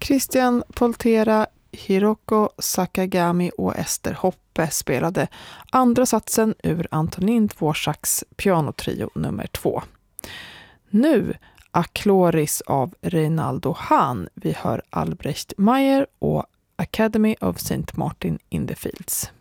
Christian Poltera, Hiroko Sakagami och Ester Hoppe spelade andra satsen ur Antonin Dvořáks pianotrio nummer 2. Nu Akloris av Reinaldo Hahn. Vi hör Albrecht Meyer och Academy of St. Martin in the Fields.